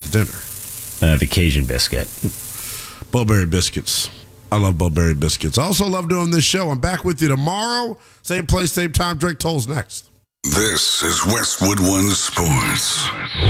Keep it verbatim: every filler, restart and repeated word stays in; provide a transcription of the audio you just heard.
for dinner? Uh, the Cajun biscuit. Bowberry biscuits. I love Bowberry biscuits. I also love doing this show. I'm back with you tomorrow. Same place, same time. Drake Toll's next. This is Westwood One Sports.